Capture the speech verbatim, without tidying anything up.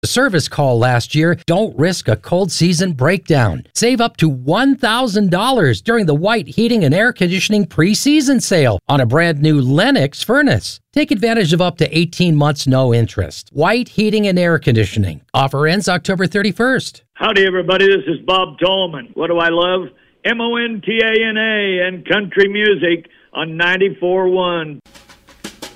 The service call last year. Don't risk a cold season breakdown. Save up to one thousand dollars during the White Heating and Air Conditioning preseason sale on a brand new Lennox furnace. Take advantage of up to eighteen months no interest. White Heating and Air Conditioning. Offer ends October thirty-first. Howdy, everybody. This is Bob Tolman. What do I love? M O N T A N A and country music on ninety-four point one